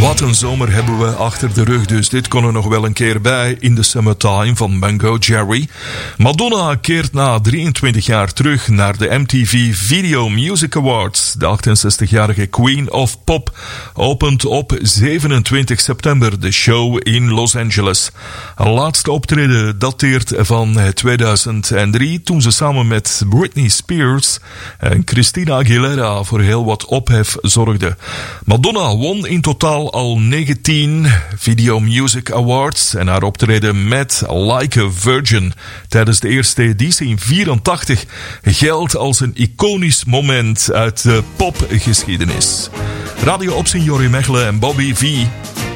Wat een zomer hebben we achter de rug, dus dit kon er nog wel een keer bij in the Summertime van Mungo Jerry. Madonna keert na 23 jaar terug naar de MTV Video Music Awards. De 68-jarige Queen of Pop opent op 27 september de show in Los Angeles. Haar laatste optreden dateert van 2003, toen ze samen met Britney Spears en Christina Aguilera voor heel wat ophef zorgde. Madonna won in totaal al 19 Video Music Awards en haar optreden met Like a Virgin tijdens de eerste editie in 1984 geldt als een iconisch moment uit de popgeschiedenis. Radio Opzien, Jorie Mechelen en Bobby V.